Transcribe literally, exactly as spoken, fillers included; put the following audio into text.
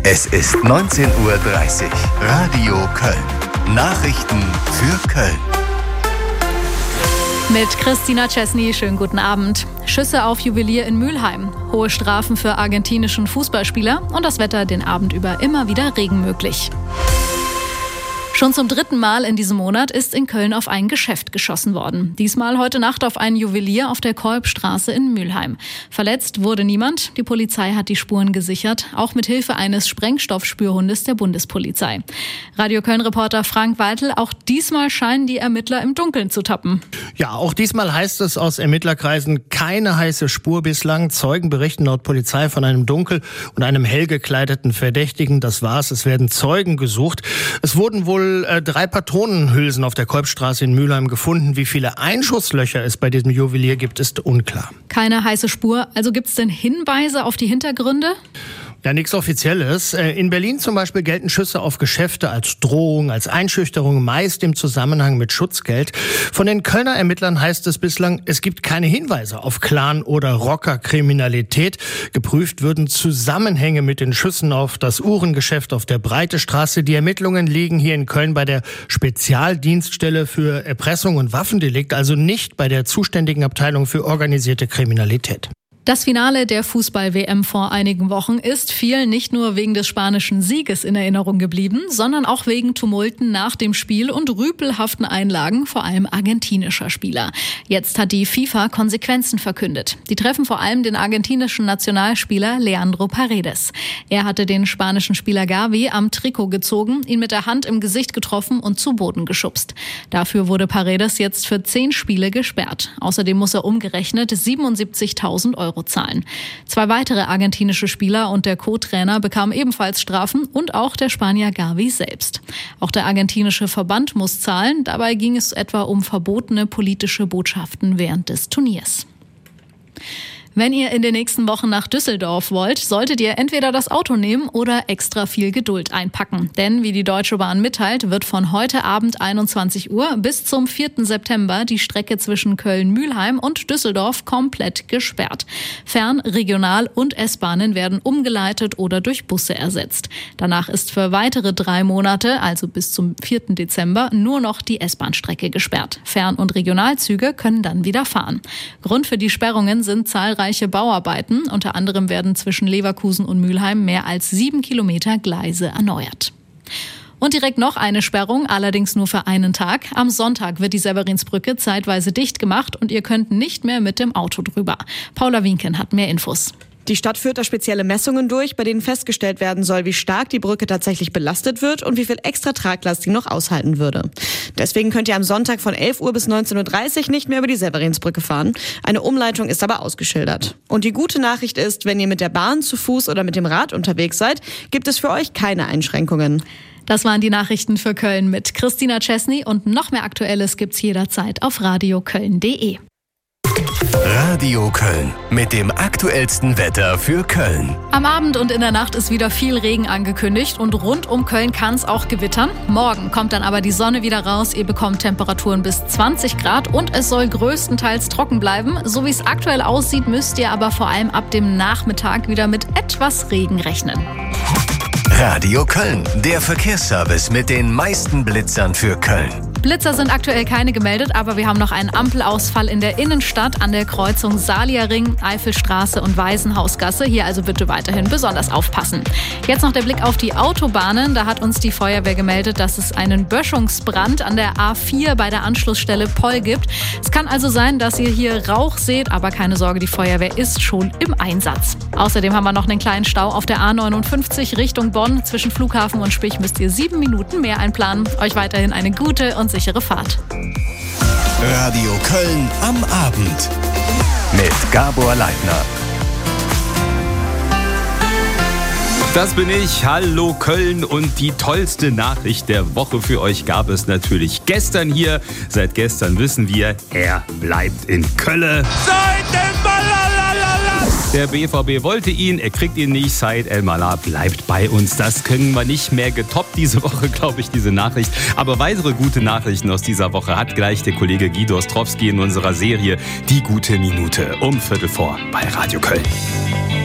Es ist neunzehn Uhr dreißig. Radio Köln. Nachrichten für Köln. Mit Christina Chesney, schönen guten Abend. Schüsse auf Juwelier in Mülheim, hohe Strafen für argentinischen Fußballspieler und das Wetter den Abend über immer wieder Regen möglich. Schon zum dritten Mal in diesem Monat ist in Köln auf ein Geschäft geschossen worden. Diesmal heute Nacht auf einen Juwelier auf der Kolbstraße in Mülheim. Verletzt wurde niemand. Die Polizei hat die Spuren gesichert, auch mit Hilfe eines Sprengstoffspürhundes der Bundespolizei. Radio Köln-Reporter Frank Weitel, auch diesmal scheinen die Ermittler im Dunkeln zu tappen. Ja, auch diesmal heißt es aus Ermittlerkreisen, keine heiße Spur bislang. Zeugen berichten laut Polizei von einem dunkel und einem hell gekleideten Verdächtigen. Das war's, es werden Zeugen gesucht. Es wurden wohl drei Patronenhülsen auf der Kolbstraße in Mülheim gefunden. Wie viele Einschusslöcher es bei diesem Juwelier gibt, ist unklar. Keine heiße Spur. Also gibt es denn Hinweise auf die Hintergründe? Ja, nichts Offizielles. In Berlin zum Beispiel gelten Schüsse auf Geschäfte als Drohung, als Einschüchterung, meist im Zusammenhang mit Schutzgeld. Von den Kölner Ermittlern heißt es bislang, es gibt keine Hinweise auf Clan- oder Rockerkriminalität. Geprüft würden Zusammenhänge mit den Schüssen auf das Uhrengeschäft auf der Breite Straße. Die Ermittlungen liegen hier in Köln bei der Spezialdienststelle für Erpressung und Waffendelikt, also nicht bei der zuständigen Abteilung für organisierte Kriminalität. Das Finale der Fußball-W M vor einigen Wochen ist vielen nicht nur wegen des spanischen Sieges in Erinnerung geblieben, sondern auch wegen Tumulten nach dem Spiel und rüpelhaften Einlagen vor allem argentinischer Spieler. Jetzt hat die FIFA Konsequenzen verkündet. Die treffen vor allem den argentinischen Nationalspieler Leandro Paredes. Er hatte den spanischen Spieler Gavi am Trikot gezogen, ihn mit der Hand im Gesicht getroffen und zu Boden geschubst. Dafür wurde Paredes jetzt für zehn Spiele gesperrt. Außerdem muss er umgerechnet siebenundsiebzigtausend Euro zahlen. Zwei weitere argentinische Spieler und der Co-Trainer bekamen ebenfalls Strafen und auch der Spanier Gavi selbst. Auch der argentinische Verband muss zahlen. Dabei ging es etwa um verbotene politische Botschaften während des Turniers. Wenn ihr in den nächsten Wochen nach Düsseldorf wollt, solltet ihr entweder das Auto nehmen oder extra viel Geduld einpacken. Denn, wie die Deutsche Bahn mitteilt, wird von heute Abend einundzwanzig Uhr bis zum vierten September die Strecke zwischen Köln-Mülheim und Düsseldorf komplett gesperrt. Fern-, Regional- und S-Bahnen werden umgeleitet oder durch Busse ersetzt. Danach ist für weitere drei Monate, also bis zum vierten Dezember, nur noch die S-Bahn-Strecke gesperrt. Fern- und Regionalzüge können dann wieder fahren. Grund für die Sperrungen sind zahlreiche Bauarbeiten. Unter anderem werden zwischen Leverkusen und Mülheim mehr als sieben Kilometer Gleise erneuert. Und direkt noch eine Sperrung, allerdings nur für einen Tag. Am Sonntag wird die Severinsbrücke zeitweise dicht gemacht und ihr könnt nicht mehr mit dem Auto drüber. Paula Wienken hat mehr Infos. Die Stadt führt da spezielle Messungen durch, bei denen festgestellt werden soll, wie stark die Brücke tatsächlich belastet wird und wie viel extra Traglast sie noch aushalten würde. Deswegen könnt ihr am Sonntag von elf Uhr bis neunzehn Uhr dreißig nicht mehr über die Severinsbrücke fahren. Eine Umleitung ist aber ausgeschildert. Und die gute Nachricht ist, wenn ihr mit der Bahn, zu Fuß oder mit dem Rad unterwegs seid, gibt es für euch keine Einschränkungen. Das waren die Nachrichten für Köln mit Christina Chesney und noch mehr Aktuelles gibt's jederzeit auf radioköln punkt de. Radio Köln mit dem aktuellsten Wetter für Köln. Am Abend und in der Nacht ist wieder viel Regen angekündigt und rund um Köln kann es auch gewittern. Morgen kommt dann aber die Sonne wieder raus. Ihr bekommt Temperaturen bis zwanzig Grad und es soll größtenteils trocken bleiben. So wie es aktuell aussieht, müsst ihr aber vor allem ab dem Nachmittag wieder mit etwas Regen rechnen. Radio Köln, der Verkehrsservice mit den meisten Blitzern für Köln. Blitzer sind aktuell keine gemeldet, aber wir haben noch einen Ampelausfall in der Innenstadt an der Kreuzung Salierring, Eifelstraße und Waisenhausgasse. Hier also bitte weiterhin besonders aufpassen. Jetzt noch der Blick auf die Autobahnen. Da hat uns die Feuerwehr gemeldet, dass es einen Böschungsbrand an der A vier bei der Anschlussstelle Poll gibt. Es kann also sein, dass ihr hier Rauch seht, aber keine Sorge, die Feuerwehr ist schon im Einsatz. Außerdem haben wir noch einen kleinen Stau auf der A neunundfünfzig Richtung Bonn. Zwischen Flughafen und Spich müsst ihr sieben Minuten mehr einplanen. Euch weiterhin eine gute und sichere Fahrt. Radio Köln am Abend mit Gabor Leitner. Das bin ich. Hallo Köln und die tollste Nachricht der Woche für euch gab es natürlich gestern hier. Seit gestern wissen wir, er bleibt in Köln. Der B V B wollte ihn, er kriegt ihn nicht. Said El-Mallah bleibt bei uns. Das können wir nicht mehr getoppt diese Woche, glaube ich, diese Nachricht. Aber weitere gute Nachrichten aus dieser Woche hat gleich der Kollege Guido Ostrowski in unserer Serie Die gute Minute um Viertel vor bei Radio Köln.